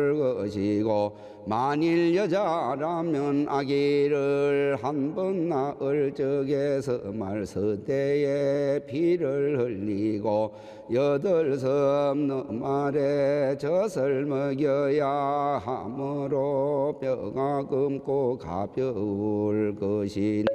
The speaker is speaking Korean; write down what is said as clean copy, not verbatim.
것이고 만일 여자라면 아기를 한 번 낳을 적에서 말서대에 피를 흘리고 8섬 말에 젖을 먹여야 하므로 뼈가 검고 가벼울 것이니